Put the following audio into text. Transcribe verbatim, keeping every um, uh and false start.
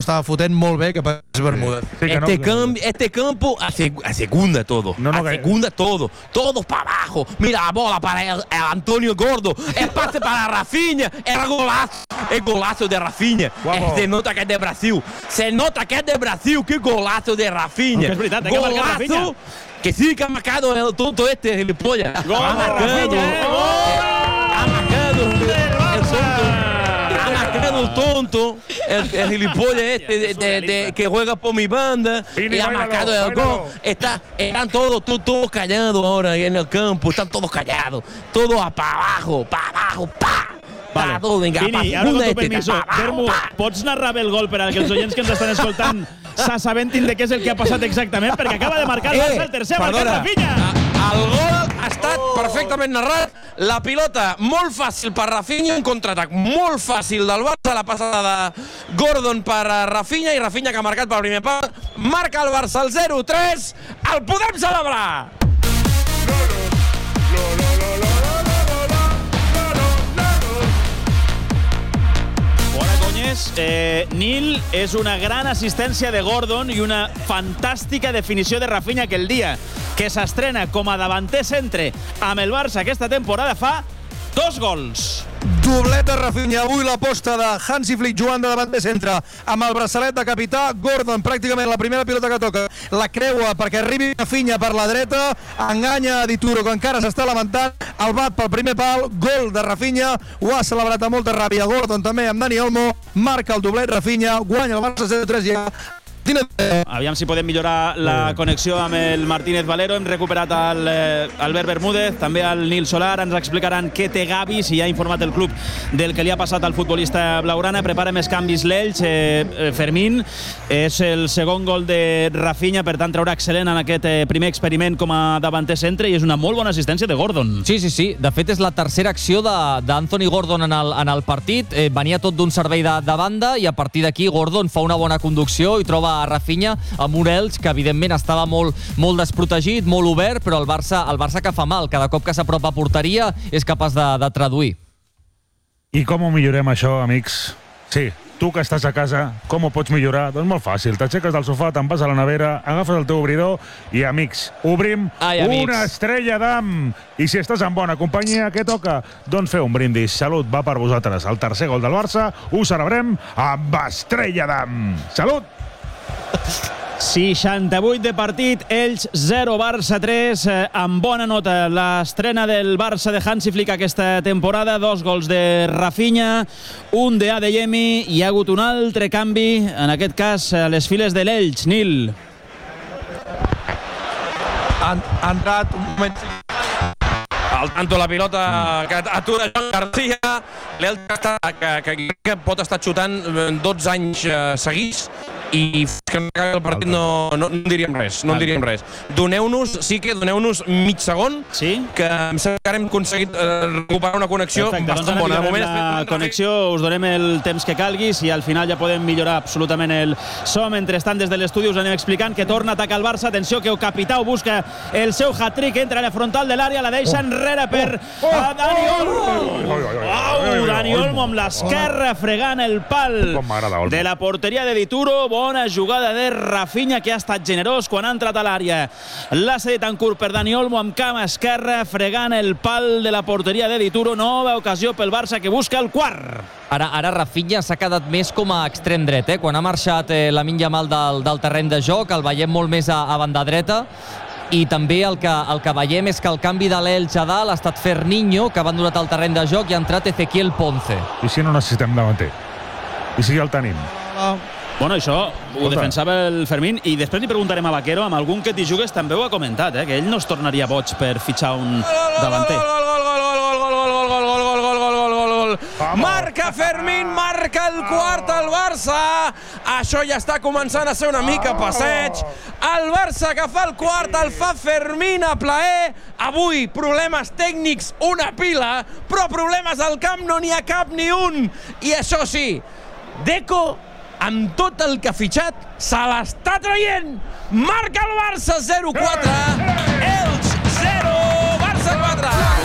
estaba fotent molt bé, que és Bermúdez. Sí, este, no, camp, este campo a, seg a segunda todo. No, no, a segunda todo. Todos para abajo. Mira la bola para el, el Antonio Gordo. El pase para Rafinha. El golazo. El golazo de Rafinha. Eh, se nota que es de Brasil. Se nota que es de Brasil. Qué golazo de Rafinha. Es verdad, que golazo. Rafinha. Que sí que ha marcado el tonto este, gilipollas. Gol ha marcado. Rafinha, eh, gol. Ha marcado el tonto. El tonto, el, el gilipollas este de, de, de, que juega por mi banda y ha marcado el gol. Está, están todos, todos, todos callados ahora en el campo, están todos callados, todos para abajo, para abajo, pa. Vale. Todo, vinga, Vini, ara con tu permiso, Bermu, pots narrar bé el gol per a que els oients que ens estan escoltant s'assabentin de què és el que ha passat exactament, perquè acaba de marcar el Barça el tercer, marcat Rafinha. El gol ha estat perfectament narrat. La pilota molt fàcil per Rafinha, un contraatac molt fàcil del Barça, la passada de Gordon per Rafinha, i Rafinha que ha marcat pel primer pal. Marca el Barça el zero tres. El podem celebrar! Eh, Nil és una gran assistència de Gordon i una fantàstica definició de Rafinha que el dia que s'estrena com a davanter centre amb el Barça aquesta temporada fa dos gols. Doblet de Rafinha, avui l'aposta de Hansi Flick jugant de davanter centre amb el braçalet de capità. Gordon pràcticament la primera pilota que toca la creua perquè arribi Rafinha per la dreta, enganya a Dituro que encara s'està lamentant, el bat pel primer pal, gol de Rafinha, ho ha celebrat amb molta ràbia Gordon també amb Dani Olmo, marca el doblet Rafinha, guanya el Barça zero tres ja. Aviam si podem millorar la connexió amb el Martínez Valero. Hem recuperat el eh, Albert Bermúdez, també el Nil Solar. Ens explicaran què té Gavi, si ha informat el club del que li ha passat al futbolista blaugrana. Prepara més canvis l'Elx. Eh, Fermín és el segon gol de Rafinha, per tant traurà excel·lent en aquest eh, primer experiment com a davanter centre, i és una molt bona assistència de Gordon. Sí, sí, sí. De fet, és la tercera acció d'Anthony Gordon en el, en el partit. Eh, venia tot d'un servei de, de banda, i a partir d'aquí Gordon fa una bona conducció i troba a Rafinha amb un Elx que evidentment estava molt, molt desprotegit, molt obert, però el Barça, el Barça que fa mal, cada cop que s'apropa a porteria és capaç de, de traduir. I com ho millorem això, amics? Sí, tu que estàs a casa, com ho pots millorar? Doncs molt fàcil, t'aixeques del sofà, te'n vas a la nevera, agafes el teu obridor i, amics, obrim Ai, amics. una estrella d'am. I si estàs en bona companyia, què toca? Doncs fer un brindis. Salut, va per vosaltres. El tercer gol del Barça ho celebrem amb estrella d'am. Salut! seixanta-vuit de partit, Elx zero, Barça tres, eh, amb bona nota l'estrena del Barça de Hansi Flick aquesta temporada, dos gols de Rafinha, un de Adeyemi, hi ha hagut un altre canvi, en aquest cas a les files de l'Elx. Nil. Han, han entrat un moment... Al tanto la pilota que atura Joan García, l'Elx que, que, que pot estar xutant dotze anys eh, seguits, i que no acabi el partit no, no, no en diríem res, no en diríem res. Doneu-nos, sí que doneu-nos mig segon, sí? Que em sembla que ara hem aconseguit eh, recuperar una connexió Perfecte, bastant doncs bona. De moment la connexió, us donem el temps que calgui, si al final ja podem millorar absolutament el so. Mentrestant, des de l'estudi us anem explicant que torna a atacar el Barça. Atenció que el capità busca el seu hat-trick, entra a la frontal de l'àrea, la deixa enrere per a Dani Olmo. Au, Dani Olmo amb l'esquerra fregant el pal de la porteria de Dituro. Bona jugada de Rafinha, que ha estat generós quan ha entrat a l'àrea. L'ha cedit en curt per Dani Olmo amb cama esquerra, fregant el pal de la porteria de Dituro. Nova ocasió pel Barça, que busca el quart. Ara, ara Rafinha s'ha quedat més com a extrem dret, eh? Quan ha marxat eh, Lamine Yamal del, del terreny de joc, el veiem molt més a, a banda dreta. I també el que, el que veiem és que el canvi de l'Elx a dalt ha estat Ferninho, que ha abandonat el terreny de joc, i ha entrat Ezequiel Ponce. I si no necessitem davanter? I si ja el tenim? Ah. Bueno, això ho defensava el Fermín, i després li preguntarem a Vaquero, amb algun que t'hi jugues també ho ha comentat, eh, que ell no es tornaria boig per fitxar un davanter. Marca Fermín, marca el quart al Barça. Això ja està començant a ser una mica passeig. El Barça que fa el quart el fa Fermín a plaer. Avui problemes tècnics una pila, però problemes al camp no n'hi ha cap ni un. I això sí, Deco, amb tot el que ha fitxat, se l'està traient. Marca el Barça zero quatre, Elx zero, Barça quatre.